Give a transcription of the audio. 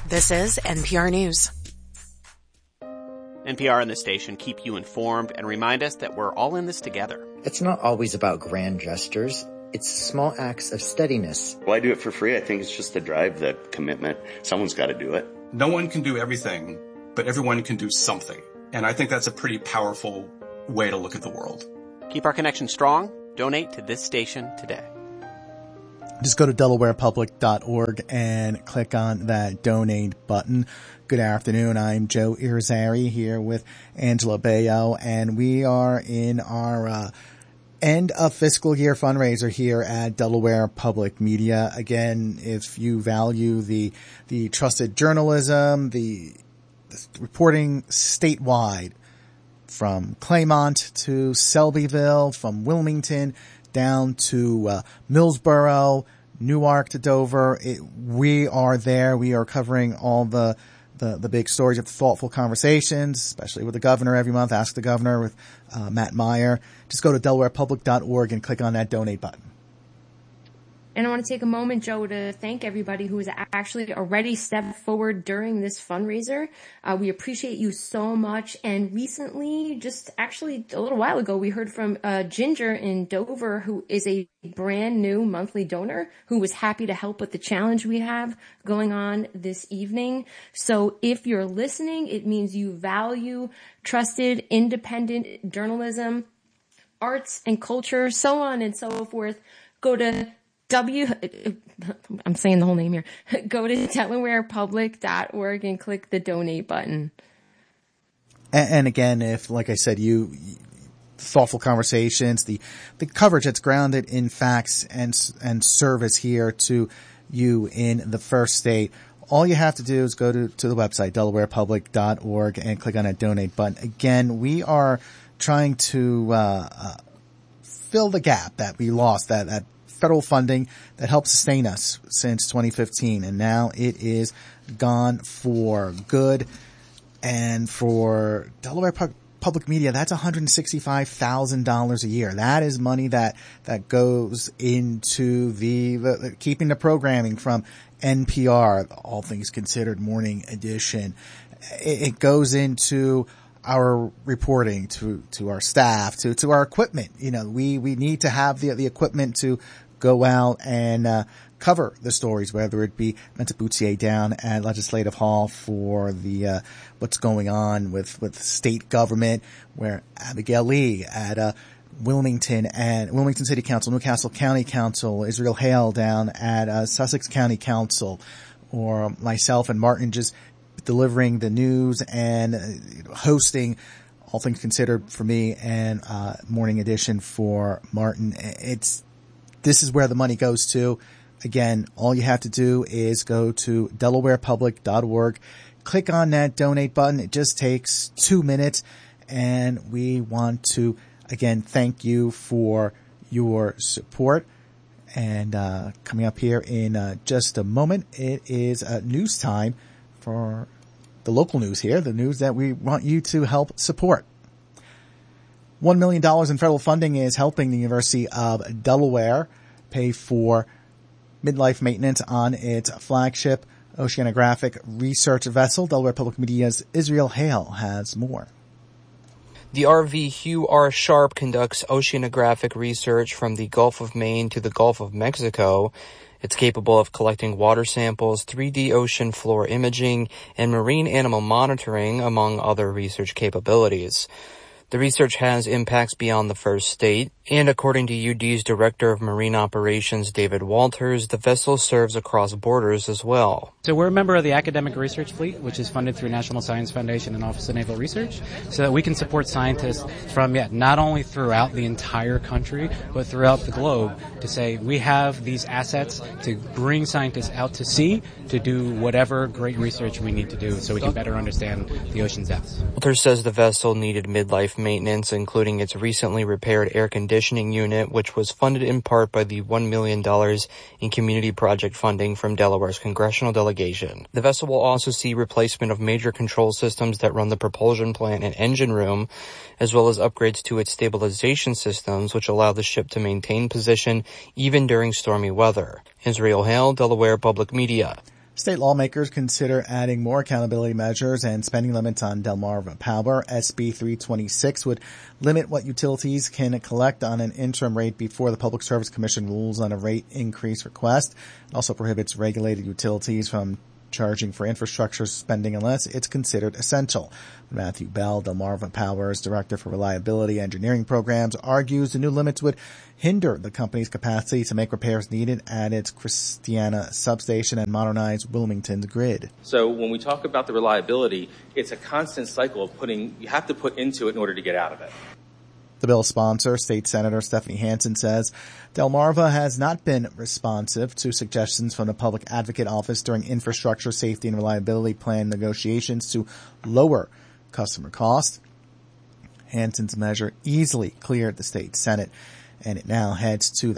This is NPR News. NPR and the station keep you informed and remind us that we're all in this together. It's not always about grand gestures. It's small acts of steadiness. Well, I do it for free. I think it's just the drive, the commitment. Someone's got to do it. No one can do everything, but everyone can do something. And I think that's a pretty powerful way to look at the world. Keep our connection strong. Donate to this station today. Just go to DelawarePublic.org and click on that donate button. Good afternoon. I'm Joe Irizarry here with Angela Baio, and we are in our end of fiscal year fundraiser here at Delaware Public Media. Again, if you value the trusted journalism, the reporting statewide, from Claymont to Selbyville, from Wilmington down to Millsboro, Newark to Dover. We are there. We are covering all the big stories of thoughtful conversations, especially with the governor every month. Ask the Governor with Matt Meyer. Just go to DelawarePublic.org and click on that donate button. And I want to take a moment, Joe, to thank everybody who has actually already stepped forward during this fundraiser. We appreciate you so much. And recently, just actually a little while ago, we heard from Ginger in Dover, who is a brand new monthly donor who was happy to help with the challenge we have going on this evening. So if you're listening, it means you value trusted, independent journalism, arts and culture, so on and so forth. Go to I'm saying the whole name here. Go to DelawarePublic.org and click the donate button. And again, if, like I said, thoughtful conversations, the coverage that's grounded in facts and service here to you in the first state, all you have to do is go to the website, DelawarePublic.org, and click on that donate button. Again, we are trying to fill the gap that we lost, that federal funding that helped sustain us since 2015, and now it is gone for good. And for Delaware Public Media, that's $165,000 a year. That is money that goes into the keeping the programming from NPR, All Things Considered Morning Edition. It goes into our reporting, to our staff, to our equipment. We need to have the equipment to go out and cover the stories, whether it be Menta Buttigieg down at Legislative Hall for the what's going on with state government, where Abigail Lee at Wilmington City Council, Newcastle County Council, Israel Hale down at Sussex County Council, or myself and Martin just delivering the news and hosting All Things Considered for me and Morning Edition for Martin. This is where the money goes to. Again, all you have to do is go to DelawarePublic.org, click on that donate button. It just takes 2 minutes, and we want to, again, thank you for your support. And coming up here in just a moment, it is news time for the local news here, the news that we want you to help support. $1 million in federal funding is helping the University of Delaware pay for midlife maintenance on its flagship oceanographic research vessel. Delaware Public Media's Israel Hale has more. The RV Hugh R. Sharp conducts oceanographic research from the Gulf of Maine to the Gulf of Mexico. It's capable of collecting water samples, 3D ocean floor imaging, and marine animal monitoring, among other research capabilities. The research has impacts beyond the first state, and according to UD's Director of Marine Operations, David Walters, the vessel serves across borders as well. So we're a member of the Academic Research Fleet, which is funded through National Science Foundation and Office of Naval Research, so that we can support scientists from not only throughout the entire country, but throughout the globe, to say we have these assets to bring scientists out to sea to do whatever great research we need to do so we can better understand the ocean's depths. Walters says the vessel needed midlife maintenance, including its recently repaired air conditioning unit, which was funded in part by the $1 million in community project funding from Delaware's congressional delegation. The vessel will also see replacement of major control systems that run the propulsion plant and engine room, as well as upgrades to its stabilization systems, which allow the ship to maintain position even during stormy weather. Israel Hale, Delaware Public Media. State lawmakers consider adding more accountability measures and spending limits on Delmarva Power. SB 326 would limit what utilities can collect on an interim rate before the Public Service Commission rules on a rate increase request. It also prohibits regulated utilities from charging for infrastructure spending unless it's considered essential. Matthew Bell, Delmarva Power's Director for Reliability Engineering Programs, argues the new limits would hinder the company's capacity to make repairs needed at its Christiana substation and modernize Wilmington's grid. So when we talk about the reliability, it's a constant cycle of you have to put into it in order to get out of it. The bill's sponsor, State Senator Stephanie Hansen, says Delmarva has not been responsive to suggestions from the Public Advocate Office during infrastructure safety and reliability plan negotiations to lower customer costs. Hansen's measure easily cleared the state Senate, and it now heads to the